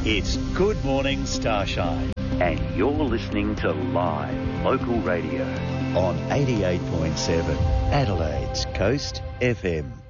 It's Good Morning Starshine. And you're listening to Live Local Radio on 88.7 Adelaide's Coast FM.